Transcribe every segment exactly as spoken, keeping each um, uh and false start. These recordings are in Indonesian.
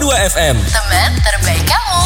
dua F M. Teman terbaik kamu.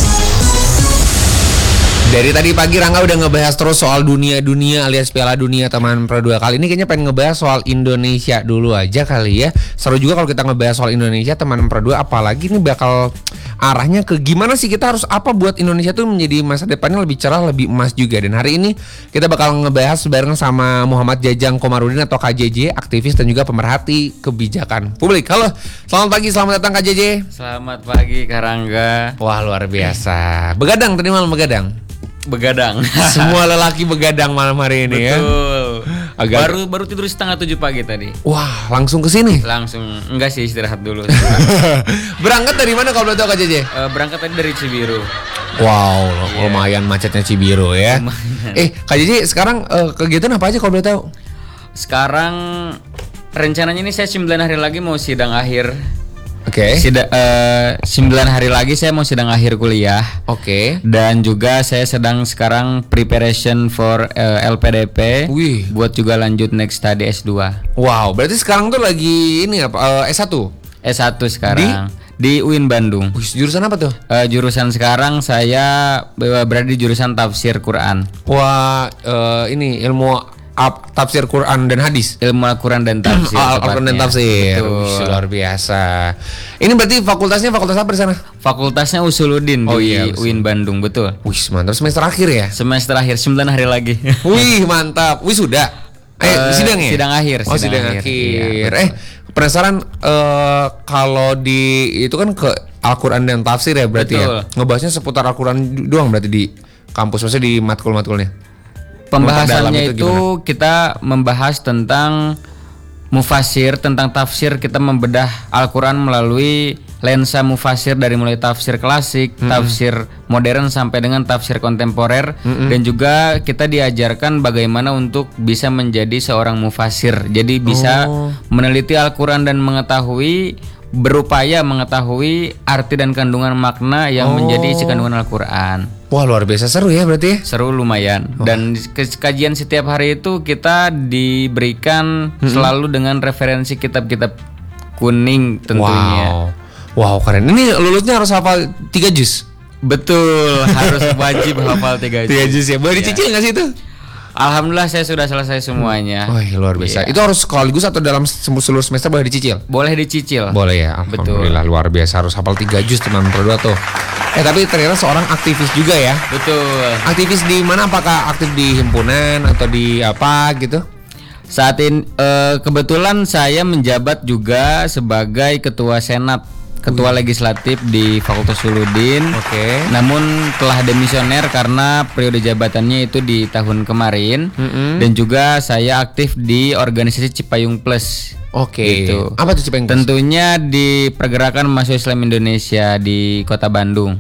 Dari tadi pagi Rangga udah ngebahas terus soal dunia-dunia alias Piala Dunia teman Pro dua. Kali ini kayaknya pengen ngebahas soal Indonesia dulu aja kali ya. Seru juga kalau kita ngebahas soal Indonesia teman Pro dua, apalagi ini bakal arahnya ke gimana sih kita harus apa buat Indonesia tuh menjadi masa depannya lebih cerah, lebih emas juga. Dan hari ini kita bakal ngebahas bareng sama Muhammad Jajang Komarudin atau K J J, aktivis dan juga pemerhati kebijakan publik. Halo, selamat pagi, selamat datang K J J. Selamat pagi Karangga. Wah, luar biasa. Begadang tadi malam begadang. Begadang. Semua lelaki begadang malam hari ini. Betul. Ya. Agak... Baru baru tidur setengah tujuh pagi tadi. Wah, langsung ke sini. Langsung enggak sih, istirahat dulu. Berangkat dari mana kalau boleh tahu Kak J J? Uh, berangkat tadi dari Cibiru. Wow, Yeah. lumayan macetnya Cibiru ya. Lumayan. Eh, Kak J J sekarang uh, kegiatan apa aja kalau boleh tahu? Sekarang rencananya ini saya sembilan hari lagi mau sidang akhir. Oke. Okay. Sida, uh, sembilan hari lagi saya mau sidang akhir kuliah. Oke. Okay. Dan juga saya sedang sekarang preparation for uh, L P D P. Wih. Buat juga lanjut next study S dua. Wow, berarti sekarang tuh lagi ini apa? Uh, S satu. S satu sekarang. Di, di U I N Bandung. Wih, jurusan apa tuh? Uh, jurusan sekarang saya berada di jurusan tafsir Quran. Wah, uh, ini ilmu Up, tafsir Quran dan hadis, ilmu Al-Quran dan tafsir. Al-Quran dan tafsir. Ush, luar biasa. Ini berarti fakultasnya fakultas apa di sana? Fakultasnya Usuluddin oh, di iya, U I N Bandung, betul. Wih, mantap. Semester akhir ya? Semester akhir, sembilan hari lagi. Wih, mantap. Wih, sudah. Eh, uh, sidang ya? Sidang akhir. Oh, sidang, sidang akhir. akhir. Iya, eh, penasaran uh, kalau di itu kan ke Al-Quran dan tafsir ya berarti betul. Ya? Ngebahasnya seputar Al-Quran doang berarti di kampus, maksudnya di matkul-matkulnya? Pembahasannya itu, itu kita membahas tentang mufasir, tentang tafsir. Kita membedah Al-Quran melalui lensa mufasir dari mulai tafsir klasik, mm-hmm. tafsir modern sampai dengan tafsir kontemporer, mm-hmm. dan juga kita diajarkan bagaimana untuk bisa menjadi seorang mufasir. Jadi bisa oh. meneliti Al-Quran dan mengetahui, berupaya mengetahui arti dan kandungan makna yang oh. menjadi isi kandungan Al-Quran. Wah, luar biasa seru ya berarti. Seru lumayan. Oh. Dan kajian setiap hari itu kita diberikan mm-hmm. selalu dengan referensi kitab-kitab kuning tentunya. Wow. Wow, keren. Ini lulusnya harus hafal tiga juz. Betul, harus wajib hafal tiga juz. tiga juz ya. Boleh dicicil nggak sih itu? Alhamdulillah saya sudah selesai semuanya. Oh, luar biasa. Yeah. Itu harus sekaligus atau dalam seluruh semester boleh dicicil? Boleh dicicil. Boleh ya. Alhamdulillah. Betul. Luar biasa, harus hafal tiga juz teman Pro dua tuh. Eh tapi ternyata seorang aktivis juga ya. Betul. Aktivis di mana? Apakah aktif di himpunan atau di apa gitu? Saat ini uh, kebetulan saya menjabat juga sebagai ketua senat, ketua Wih. legislatif di Fakultas Usuluddin. Oke. Okay. Namun telah demisioner karena periode jabatannya itu di tahun kemarin. Mm-hmm. Dan juga saya aktif di organisasi Cipayung Plus. Oke. Okay. Gitu. Apa tuh Cipayung Plus? Tentunya di Pergerakan Mahasiswa Islam Indonesia di Kota Bandung.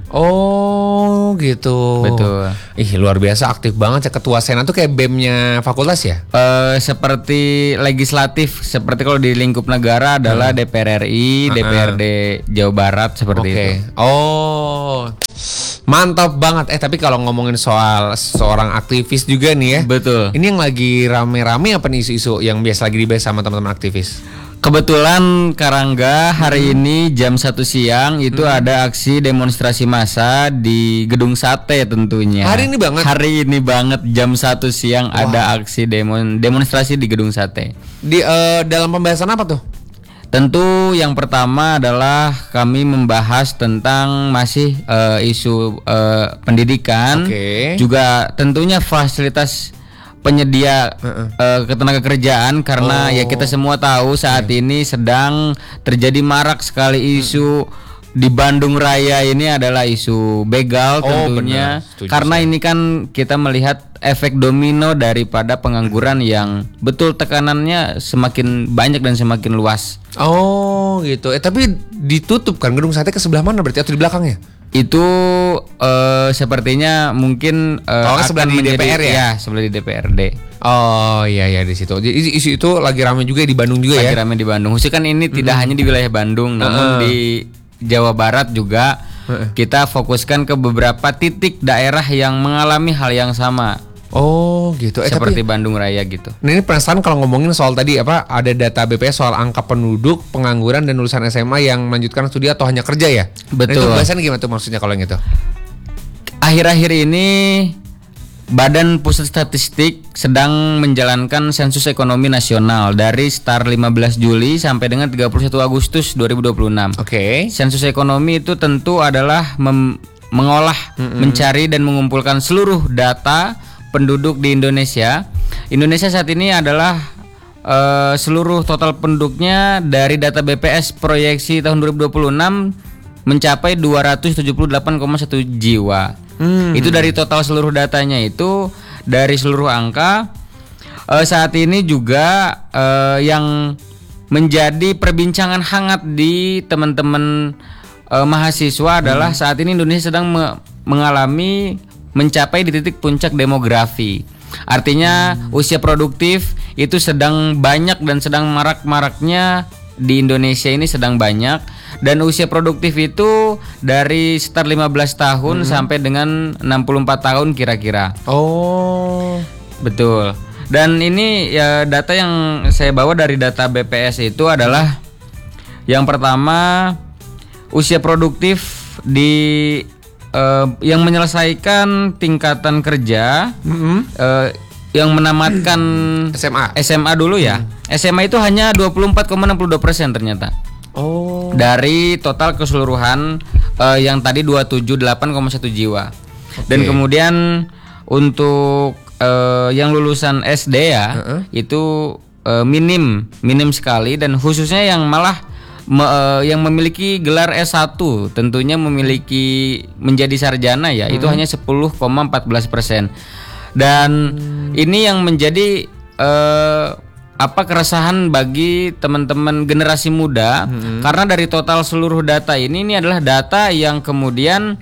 Oh, gitu. Betul. Ih, luar biasa, aktif banget ya. Ketua senat tuh kayak B E M-nya fakultas ya? Uh, seperti legislatif, seperti kalau di lingkup negara adalah hmm. D P R R I, uh-huh. D P R D Jawa Barat seperti okay. itu. Oh. Mantap banget. Eh tapi kalau ngomongin soal seorang aktivis juga nih ya. Betul. Ini yang lagi rame-rame apa nih isu-isu yang biasa lagi dibahas sama teman-teman aktivis? Kebetulan Karangga hari hmm. ini jam satu siang itu hmm. ada aksi demonstrasi massa di Gedung Sate tentunya. Hari ini banget? Hari ini banget jam satu siang wow. ada aksi demon, demonstrasi di Gedung Sate. Di uh, dalam pembahasan apa tuh? Tentu yang pertama adalah kami membahas tentang masih uh, isu uh, pendidikan, okay. juga tentunya fasilitas penyedia uh-uh. uh, ketenaga kerjaan karena oh. ya kita semua tahu saat yeah. ini sedang terjadi marak sekali isu uh. di Bandung Raya ini adalah isu begal oh, tentunya karena saya. Ini kan kita melihat efek domino daripada pengangguran yang betul tekanannya semakin banyak dan semakin luas. Oh gitu. Eh tapi ditutup kan Gedung Sate ke sebelah mana berarti atau di belakangnya? Itu uh, sepertinya mungkin uh, oh, sebelah di D P R ya? Ya, sebelah di D P R D. Oh iya iya di situ. Jadi isu itu lagi ramai juga di Bandung juga lagi ya. Lagi ramai di Bandung. Khususnya kan ini hmm. tidak hanya di wilayah Bandung, namun uh. di Jawa Barat juga uh. kita fokuskan ke beberapa titik daerah yang mengalami hal yang sama. Oh gitu. Eh, seperti tapi, Bandung Raya gitu. Nah ini penasaran kalau ngomongin soal tadi apa ada data B P S soal angka penduduk, pengangguran dan lulusan S M A yang melanjutkan studi atau hanya kerja ya? Betul. Nah, itu bahasan gimana tuh maksudnya kalau yang itu? Akhir-akhir ini Badan Pusat Statistik sedang menjalankan sensus ekonomi nasional dari start lima belas Juli sampai dengan tiga puluh satu Agustus dua ribu dua puluh enam. Oke. Okay. Sensus ekonomi itu tentu adalah mem- mengolah, mm-hmm. mencari dan mengumpulkan seluruh data penduduk di Indonesia. Indonesia saat ini adalah uh, seluruh total penduduknya dari data B P S proyeksi tahun dua ribu dua puluh enam mencapai dua ratus tujuh puluh delapan koma satu jiwa. Hmm. Itu dari total seluruh datanya itu dari seluruh angka. Uh, saat ini juga uh, yang menjadi perbincangan hangat di teman-teman uh, mahasiswa adalah hmm. saat ini Indonesia sedang me- mengalami mencapai di titik puncak demografi. Artinya hmm. usia produktif itu sedang banyak dan sedang marak-maraknya di Indonesia ini sedang banyak. Dan usia produktif itu dari start lima belas tahun hmm. sampai dengan enam puluh empat tahun kira-kira. Oh, betul. Dan ini ya data yang saya bawa dari data B P S itu adalah yang pertama usia produktif di uh, yang menyelesaikan tingkatan kerja mm-hmm. uh, yang menamatkan S M A S M A dulu ya. Mm. S M A itu hanya dua puluh empat koma enam puluh dua persen ternyata. Oh. Dari total keseluruhan uh, yang tadi dua ratus tujuh puluh delapan koma satu jiwa. Okay. Dan kemudian untuk uh, yang lulusan S D ya, uh-uh. itu uh, minim, minim sekali dan khususnya yang malah me, uh, yang memiliki gelar S satu tentunya memiliki menjadi sarjana ya, uh-huh. itu hanya sepuluh koma empat belas persen. Dan hmm. ini yang menjadi uh, apa keresahan bagi teman-teman generasi muda hmm. karena dari total seluruh data ini ini adalah data yang kemudian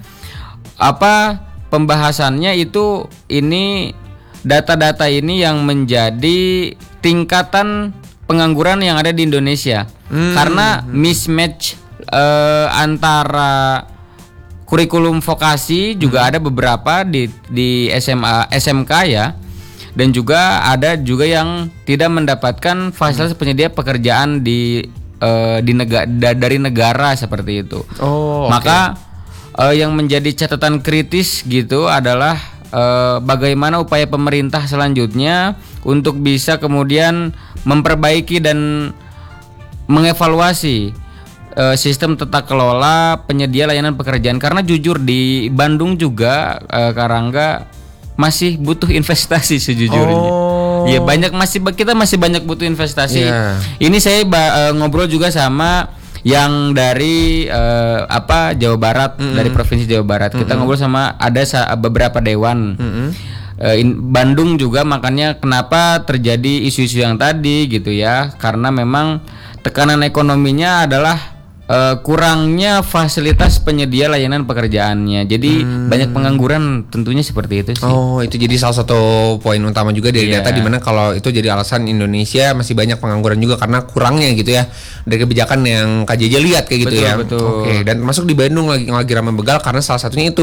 apa pembahasannya itu ini data-data ini yang menjadi tingkatan pengangguran yang ada di Indonesia hmm. karena mismatch uh, antara kurikulum vokasi juga hmm. ada beberapa di di S M A S M K ya. Dan juga ada juga yang tidak mendapatkan fasilitas penyedia pekerjaan di uh, di negara da, dari negara seperti itu. Oh, maka okay. uh, yang menjadi catatan kritis gitu adalah uh, bagaimana upaya pemerintah selanjutnya untuk bisa kemudian memperbaiki dan mengevaluasi uh, sistem tata kelola penyedia layanan pekerjaan karena jujur di Bandung juga uh, Karangga masih butuh investasi sejujurnya. Oh. Ya banyak masih kita masih banyak butuh investasi. Yeah. Ini saya uh, ngobrol juga sama yang dari uh, apa Jawa Barat, mm-hmm. dari provinsi Jawa Barat. Mm-hmm. Kita ngobrol sama ada sa- beberapa dewan. Mm-hmm. Uh, in, Bandung juga makanya kenapa terjadi isu-isu yang tadi gitu ya. Karena memang tekanan ekonominya adalah Uh, kurangnya fasilitas penyedia layanan pekerjaannya. Jadi hmm. banyak pengangguran tentunya seperti itu sih. Oh, itu jadi salah satu poin utama juga dari yeah. data dimana kalau itu jadi alasan Indonesia masih banyak pengangguran juga karena kurangnya gitu ya dari kebijakan yang K J J lihat kayak gitu betul, ya. Betul. Oke, dan termasuk di Bandung lagi lagi ramai begal karena salah satunya itu